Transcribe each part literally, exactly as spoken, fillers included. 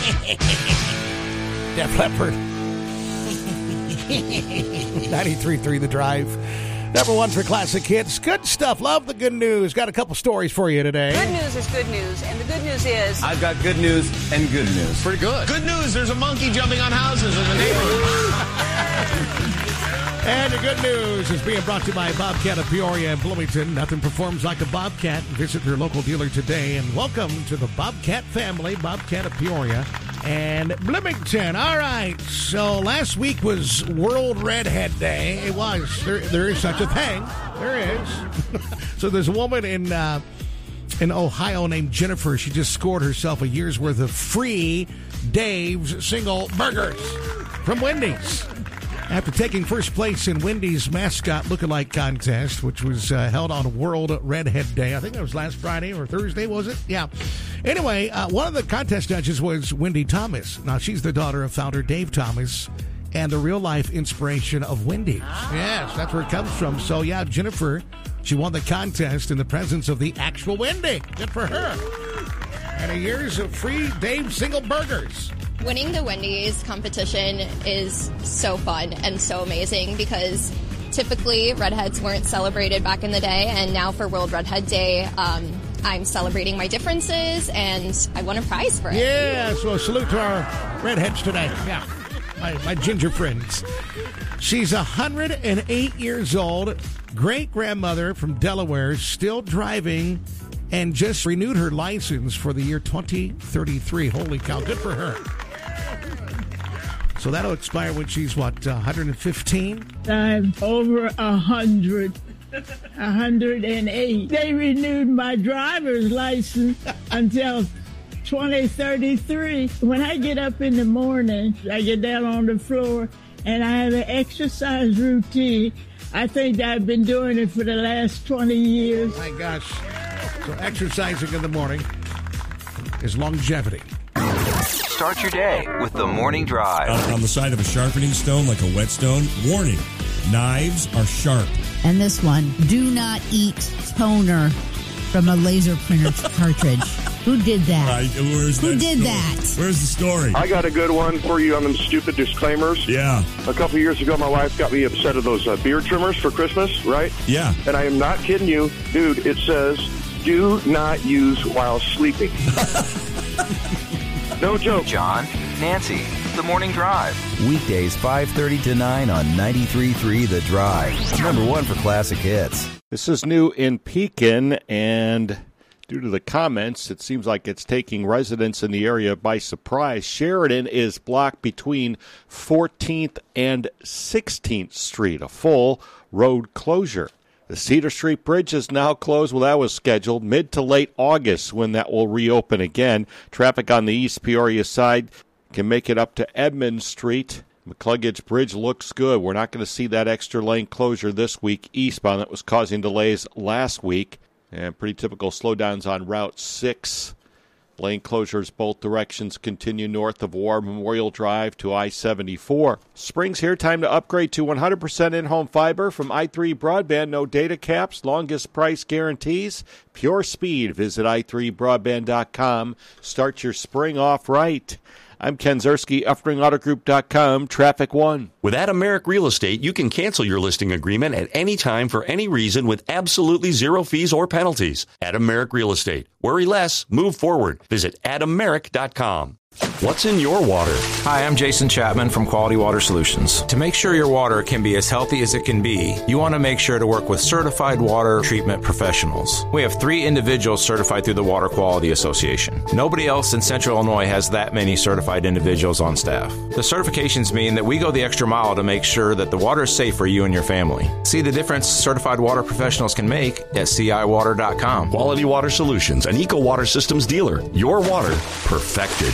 Def Leppard. ninety-three point three The Drive. Number one for classic hits. Good stuff. Love the good news. Got a couple stories for you today. Good news is good news, and the good news is... I've got good news and good news. Pretty good. Good news, there's a monkey jumping on houses in the neighborhood. And the good news is being brought to you by Bobcat of Peoria and Bloomington. Nothing performs like a Bobcat. Visit your local dealer today. And welcome to the Bobcat family, Bobcat of Peoria and Bloomington. All right, so last week was World Redhead Day. It was. There, there is such a thing. There is. So there's a woman in uh, in Ohio named Jennifer. She just scored herself a year's worth of free Dave's Single Burgers from Wendy's, after taking first place in Wendy's mascot lookalike contest, which was uh, held on World Redhead Day. I think that was last Friday or Thursday, was it? Yeah. Anyway, uh, one of the contest judges was Wendy Thomas. Now, she's the daughter of founder Dave Thomas and the real-life inspiration of Wendy's. Yes, that's where it comes from. So, yeah, Jennifer, she won the contest in the presence of the actual Wendy. Good for her. And a year's of free Dave Single Burgers. Winning the Wendy's competition is so fun and so amazing because typically redheads weren't celebrated back in the day, and now for World Redhead Day, um, I'm celebrating my differences, and I won a prize for it. Yeah, so a salute to our redheads today. Yeah, my, my ginger friends. She's one hundred eight years old, great-grandmother from Delaware, still driving, and just renewed her license for the year twenty thirty-three. Holy cow, good for her. So that'll expire when she's, what, uh, one hundred fifteen? I'm over one hundred. one hundred eight. They renewed my driver's license until twenty thirty-three. When I get up in the morning, I get down on the floor, and I have an exercise routine. I think I've been doing it for the last twenty years. My gosh. So exercising in the morning is longevity. Start your day with the Morning Drive. On, on the side of a sharpening stone, like a whetstone, warning, knives are sharp. And this one, do not eat toner from a laser printer cartridge. Who did that? Uh, where's Who that did story? that? Where's the story? I got a good one for you on them stupid disclaimers. Yeah. A couple of years ago, my wife got me a set of those uh, beard trimmers for Christmas, right? Yeah. And I am not kidding you. Dude, it says, do not use while sleeping. No joke. John, Nancy, The Morning Drive. Weekdays five thirty to nine on ninety-three point three The Drive. Number one for classic hits. This is new in Pekin, and due to the comments, it seems like it's taking residents in the area by surprise. Sheridan is blocked between fourteenth and sixteenth Street, a full road closure. The Cedar Street Bridge is now closed. Well, that was scheduled mid to late August when that will reopen again. Traffic on the East Peoria side can make it up to Edmund Street. McCluggage Bridge looks good. We're not going to see that extra lane closure this week eastbound that was causing delays last week. And pretty typical slowdowns on Route six. Lane closures both directions continue north of War Memorial Drive to I seventy-four. Spring's here. Time to upgrade to one hundred percent in-home fiber from i three Broadband. No data caps, longest price guarantees, pure speed. Visit i three broadband dot com. Start your spring off right. I'm Ken Zerski, Uffring Auto Group dot com, Traffic One. With Adameric Real Estate, you can cancel your listing agreement at any time for any reason with absolutely zero fees or penalties. Adameric Real Estate. Worry less, move forward. Visit Adameric dot com. What's in your water? Hi, I'm Jason Chapman from Quality Water Solutions. To make sure your water can be as healthy as it can be, you want to make sure to work with certified water treatment professionals. We have three individuals certified through the Water Quality Association. Nobody else in Central Illinois has that many certified individuals on staff. The certifications mean that we go the extra mile to make sure that the water is safe for you and your family. See the difference certified water professionals can make at C I water dot com. Quality Water Solutions, an Eco Water Systems dealer. Your water perfected.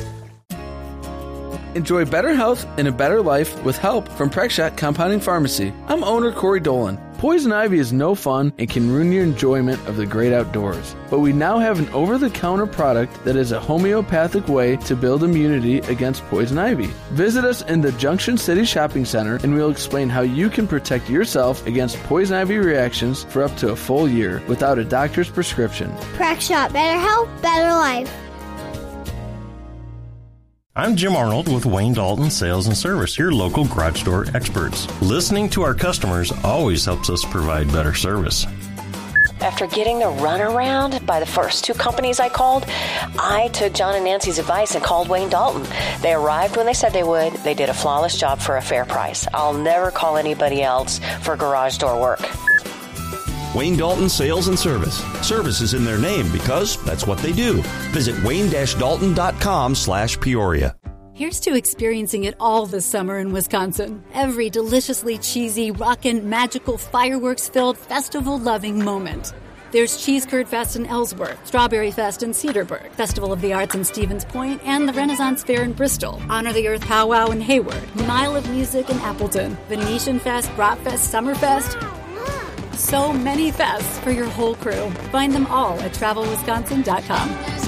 Enjoy better health and a better life with help from Prexshot Compounding Pharmacy. I'm owner Corey Dolan. Poison ivy is no fun and can ruin your enjoyment of the great outdoors. But we now have an over-the-counter product that is a homeopathic way to build immunity against poison ivy. Visit us in the Junction City Shopping Center and we'll explain how you can protect yourself against poison ivy reactions for up to a full year without a doctor's prescription. Prexshot, better health, better life. I'm Jim Arnold with Wayne Dalton Sales and Service, your local garage door experts. Listening to our customers always helps us provide better service. After getting the runaround by the first two companies I called, I took John and Nancy's advice and called Wayne Dalton. They arrived when they said they would. They did a flawless job for a fair price. I'll never call anybody else for garage door work. Wayne Dalton Sales and Service. Service is in their name because that's what they do. Visit wayne dash dalton dot com slash Peoria. Here's to experiencing it all this summer in Wisconsin. Every deliciously cheesy, rockin', magical, fireworks-filled, festival-loving moment. There's Cheese Curd Fest in Ellsworth, Strawberry Fest in Cedarburg, Festival of the Arts in Stevens Point, and the Renaissance Fair in Bristol, Honor the Earth Powwow in Hayward, Mile of Music in Appleton, Venetian Fest, Brat Fest, Summerfest. So many fests for your whole crew. Find them all at travel wisconsin dot com.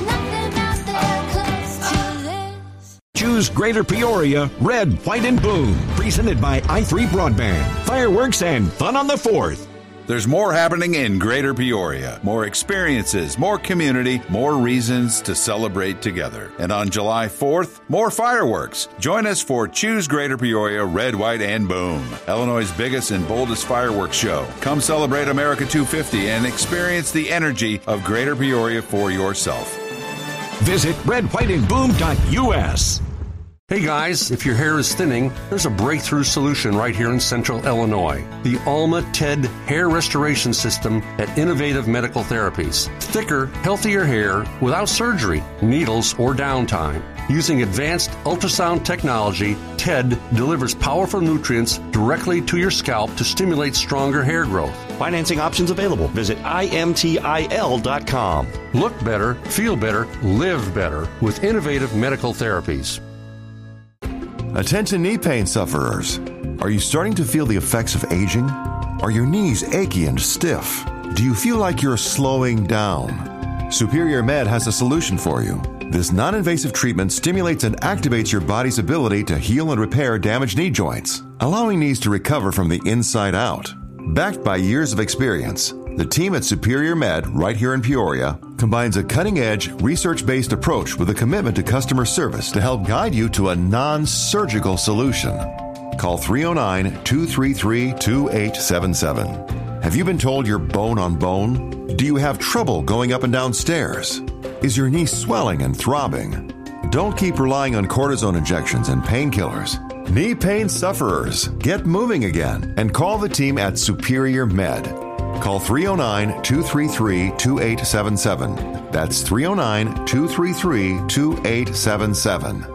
Choose Greater Peoria, Red, White, and Boom. Presented by i three Broadband. Fireworks and fun on the fourth. There's more happening in Greater Peoria. More experiences, more community, more reasons to celebrate together. And on July fourth, more fireworks. Join us for Choose Greater Peoria, Red, White, and Boom. Illinois' biggest and boldest fireworks show. Come celebrate America two fifty and experience the energy of Greater Peoria for yourself. Visit red white and boom dot u s. Hey guys, if your hair is thinning, there's a breakthrough solution right here in Central Illinois. The Alma TED Hair Restoration System at Innovative Medical Therapies. Thicker, healthier hair without surgery, needles, or downtime. Using advanced ultrasound technology, TED delivers powerful nutrients directly to your scalp to stimulate stronger hair growth. Financing options available. Visit I M T I L dot com. Look better, feel better, live better with Innovative Medical Therapies. Attention knee pain sufferers. Are you starting to feel the effects of aging? Are your knees achy and stiff? Do you feel like you're slowing down? Superior Med has a solution for you. This non-invasive treatment stimulates and activates your body's ability to heal and repair damaged knee joints, allowing knees to recover from the inside out. Backed by years of experience, the team at Superior Med, right here in Peoria, combines a cutting-edge, research-based approach with a commitment to customer service to help guide you to a non-surgical solution. Call three oh nine, two three three, two eight seven seven. Have you been told you're bone on bone? Do you have trouble going up and down stairs? Is your knee swelling and throbbing? Don't keep relying on cortisone injections and painkillers. Knee pain sufferers, get moving again and call the team at Superior Med. Call three oh nine, two three three, two eight seven seven. That's three oh nine, two three three, two eight seven seven.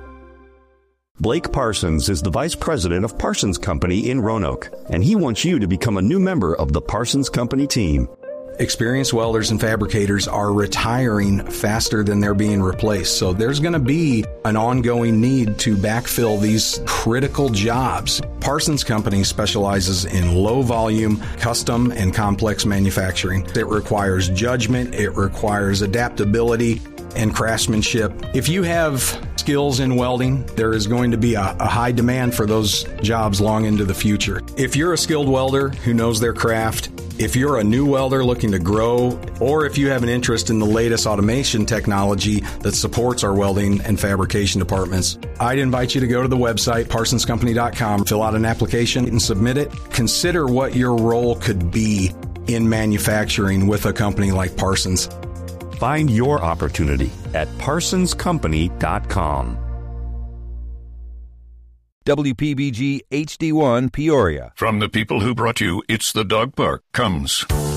Blake Parsons is the Vice President of Parsons Company in Roanoke, and he wants you to become a new member of the Parsons Company team. Experienced welders and fabricators are retiring faster than they're being replaced. So there's going to be an ongoing need to backfill these critical jobs. Parsons Company specializes in low volume, custom, and complex manufacturing. It requires judgment. It requires adaptability and craftsmanship. If you have skills in welding, there is going to be a, a high demand for those jobs long into the future. If you're a skilled welder who knows their craft, if you're a new welder looking to grow, or if you have an interest in the latest automation technology that supports our welding and fabrication departments, I'd invite you to go to the website, parsons company dot com, fill out an application and submit it. Consider what your role could be in manufacturing with a company like Parsons. Find your opportunity at parsons company dot com. W P B G H D one Peoria. From the people who brought you It's the Dog Park comes